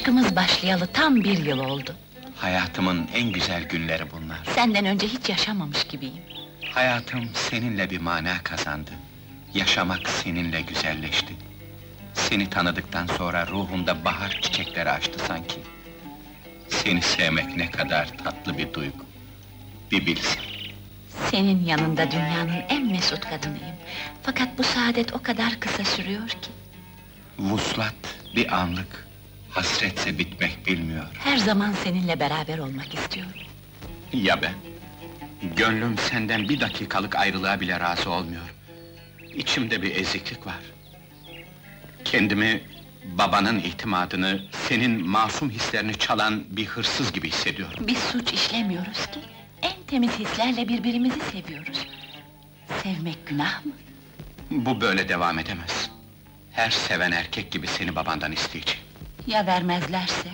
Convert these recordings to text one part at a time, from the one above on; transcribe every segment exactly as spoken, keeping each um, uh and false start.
Aşkımız başlayalı tam bir yıl oldu. Hayatımın en güzel günleri bunlar. Senden önce hiç yaşamamış gibiyim. Hayatım seninle bir mana kazandı. Yaşamak seninle güzelleşti. Seni tanıdıktan sonra ruhumda bahar çiçekleri açtı sanki. Seni sevmek ne kadar tatlı bir duygu. Bir bilsen. Senin yanında dünyanın en mesut kadınıyım. Fakat bu saadet o kadar kısa sürüyor ki. Vuslat bir anlık, hasretse bitmek bilmiyor. Her zaman seninle beraber olmak istiyorum. Ya ben? Gönlüm senden bir dakikalık ayrılığa bile razı olmuyor. İçimde bir eziklik var. Kendimi, babanın itimadını, senin masum hislerini çalan bir hırsız gibi hissediyorum. Biz suç işlemiyoruz ki. En temiz hislerle birbirimizi seviyoruz. Sevmek günah mı? Bu böyle devam edemez. Her seven erkek gibi seni babandan isteyeceğim. Ya vermezlerse?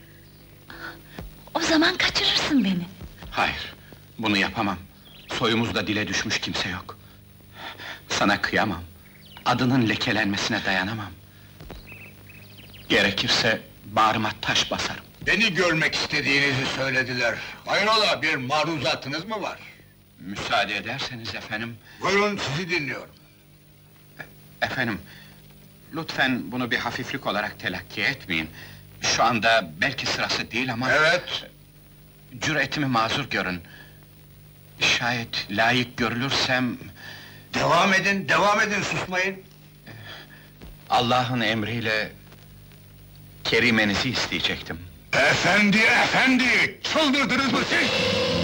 O zaman kaçırırsın beni. Hayır, bunu yapamam. Soyumuzda dile düşmüş kimse yok. Sana kıyamam. Adının lekelenmesine dayanamam. Gerekirse bağrıma taş basarım. Beni görmek istediğinizi söylediler. Hayrola, bir maruzatınız mı var? Müsaade ederseniz efendim... Buyurun, sizi dinliyorum. Efendim, lütfen bunu bir hafiflik olarak telakki etmeyin. Şu anda belki sırası değil ama... Evet, Cüretimi mazur görün. Şayet layık görülürsem... devam edin, devam edin, susmayın. Allah'ın emriyle... Kerimenizi isteyecektim. Efendi, efendi! Çıldırdınız mı siz?